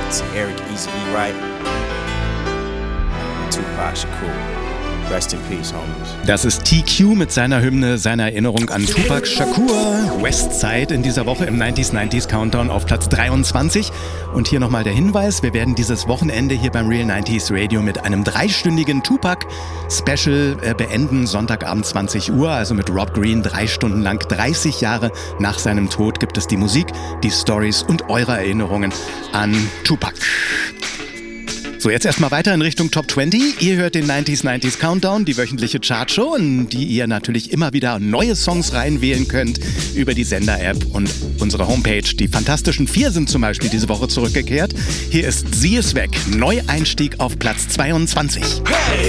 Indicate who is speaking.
Speaker 1: to Eric Eazy-E Wright and Tupac Shakur. Rest in peace, homies.
Speaker 2: Das ist TQ mit seiner Hymne, seiner Erinnerung an Tupac Shakur. Westside in dieser Woche im 90s Countdown auf Platz 23. Und hier nochmal der Hinweis, wir werden dieses Wochenende hier beim Real 90s Radio mit einem 3-stündigen Tupac-Special beenden. Sonntagabend 20 Uhr, also mit Rob Green 3 Stunden lang. 30 Jahre nach seinem Tod gibt es die Musik, die Stories und eure Erinnerungen an Tupac. So, jetzt erstmal weiter in Richtung Top 20. Ihr hört den 90s Countdown, die wöchentliche Chartshow, in die ihr natürlich immer wieder neue Songs reinwählen könnt über die Sender-App und unsere Homepage. Die Fantastischen 4 sind zum Beispiel diese Woche zurückgekehrt. Hier ist Sie ist weg, Neueinstieg auf Platz 22.
Speaker 3: Hey,